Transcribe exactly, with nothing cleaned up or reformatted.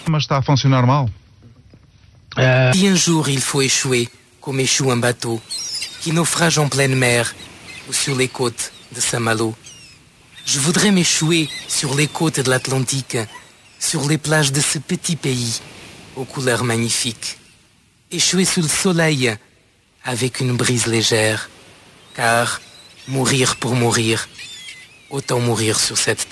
Mas está a funcionar mal. Euh... Si un jour il faut échouer, comme échoue un bateau, qui naufrage en pleine mer ou sur les côtes de Saint-Malo, je voudrais m'échouer sur les côtes de l'Atlantique, sur les plages de ce petit pays aux couleurs magnifiques. Échouer sous le soleil avec une brise légère, car mourir pour mourir, autant mourir sur cette terre.